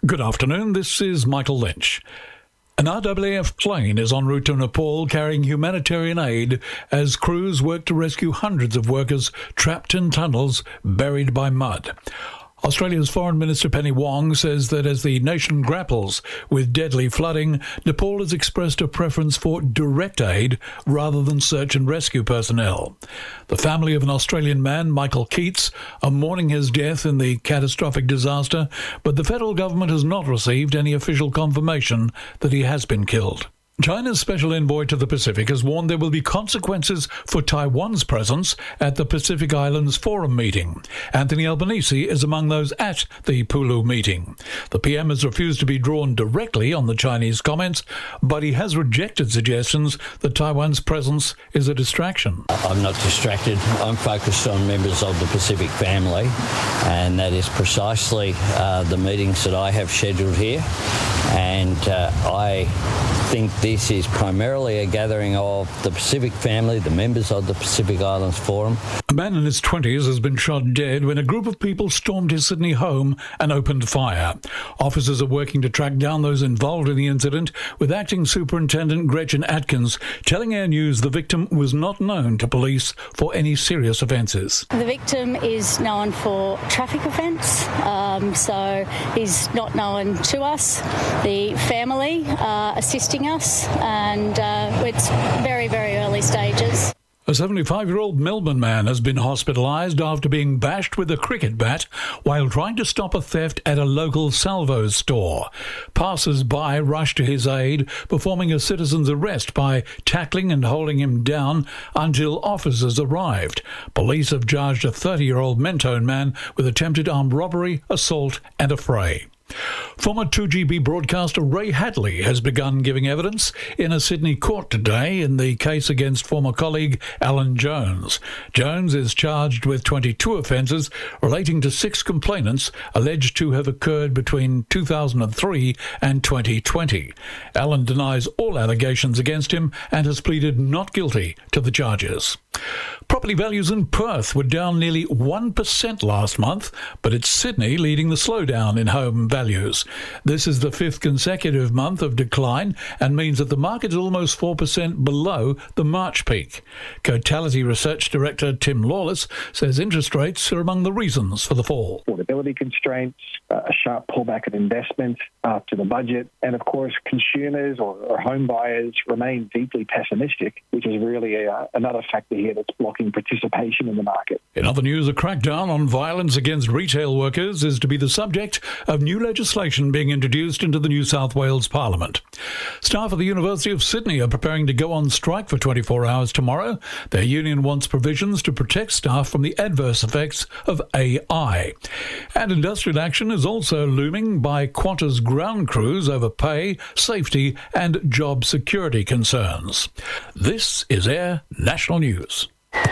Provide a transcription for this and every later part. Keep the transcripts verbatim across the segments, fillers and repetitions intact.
Good afternoon, this is Michael Lynch. An R A A F plane is en route to Nepal carrying humanitarian aid as crews work to rescue hundreds of workers trapped in tunnels buried by mud. Australia's Foreign Minister Penny Wong says that as the nation grapples with deadly flooding, Nepal has expressed a preference for direct aid rather than search and rescue personnel. The family of an Australian man, Michael Keats, are mourning his death in the catastrophic disaster, but the federal government has not received any official confirmation that he has been killed. China's special envoy to the Pacific has warned there will be consequences for Taiwan's presence at the Pacific Islands Forum meeting. Anthony Albanese is among those at the Pulu meeting. The P M has refused to be drawn directly on the Chinese comments, but he has rejected suggestions that Taiwan's presence is a distraction. I'm not distracted. I'm focused on members of the Pacific family, and that is precisely uh, the meetings that I have scheduled here. And uh, I think this is primarily a gathering of the Pacific family, the members of the Pacific Islands Forum. A man in his twenties has been shot dead when a group of people stormed his Sydney home and opened fire. Officers are working to track down those involved in the incident, with Acting Superintendent Gretchen Atkins telling Air News the victim was not known to police for any serious offences. The victim is known for traffic offence, um, so he's not known to us. The family are assisting us, and uh, it's very, very early stages. A seventy-five-year-old Melbourne man has been hospitalised after being bashed with a cricket bat while trying to stop a theft at a local Salvo store. Passers-by rushed to his aid, performing a citizen's arrest by tackling and holding him down until officers arrived. Police have charged a thirty-year-old Mentone man with attempted armed robbery, assault and affray. Former two G B broadcaster Ray Hadley has begun giving evidence in a Sydney court today in the case against former colleague Alan Jones. Jones is charged with twenty-two offences relating to six complainants alleged to have occurred between two thousand three and twenty twenty. Alan denies all allegations against him and has pleaded not guilty to the charges. Property values in Perth were down nearly one percent last month, but it's Sydney leading the slowdown in home values. This is the fifth consecutive month of decline and means that the market is almost four percent below the March peak. Cotality Research Director Tim Lawless says interest rates are among the reasons for the fall. Affordability constraints, uh, a sharp pullback of investment after the budget, and of course consumers or, or home buyers remain deeply pessimistic, which is really a, another factor here that's blocking participation in the market. In other news, a crackdown on violence against retail workers is to be the subject of new legislation being introduced into the New South Wales Parliament. Staff at the University of Sydney are preparing to go on strike for twenty-four hours tomorrow. Their union wants provisions to protect staff from the adverse effects of A I. And industrial action is also looming by Qantas ground crews over pay, safety and job security concerns. This is Air National News.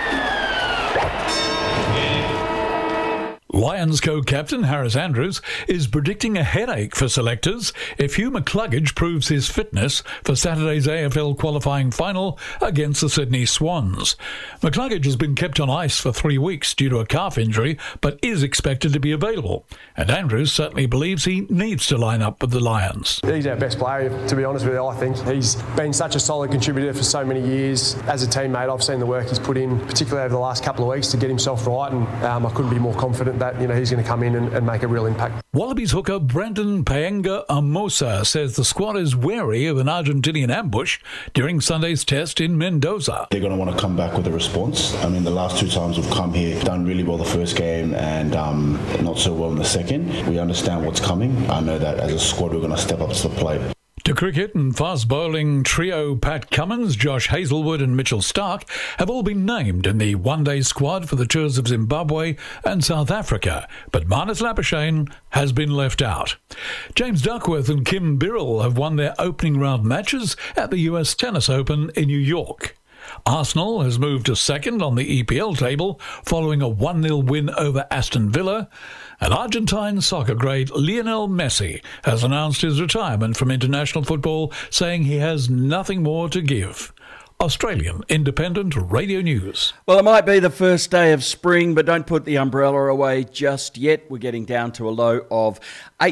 Lions co-captain Harris Andrews is predicting a headache for selectors if Hugh McCluggage proves his fitness for Saturday's A F L qualifying final against the Sydney Swans. McCluggage has been kept on ice for three weeks due to a calf injury, but is expected to be available. And Andrews certainly believes he needs to line up with the Lions. He's our best player, to be honest with you. I think he's been such a solid contributor for so many years. As a teammate, I've seen the work he's put in, particularly over the last couple of weeks, to get himself right, and um, I couldn't be more confident that you know he's going to come in and, and make a real impact. Wallabies hooker Brendan Paenga-Amosa says the squad is wary of an Argentinian ambush during Sunday's test in Mendoza. They're going to want to come back with a response. I mean, the last two times we've come here, done really well the first game and um, not so well in the second. We understand what's coming. I know that as a squad we're going to step up to the plate. To cricket, and fast bowling trio Pat Cummins, Josh Hazlewood and Mitchell Starc have all been named in the one-day squad for the tours of Zimbabwe and South Africa, but Marnus Labuschagne has been left out. James Duckworth and Kim Birrell have won their opening round matches at the U S Tennis Open in New York. Arsenal has moved to second on the E P L table following a one nil win over Aston Villa, and Argentine soccer great Lionel Messi has announced his retirement from international football, saying he has nothing more to give. Australian Independent Radio News. Well, it might be the first day of spring, but don't put the umbrella away just yet. We're getting down to a low of eight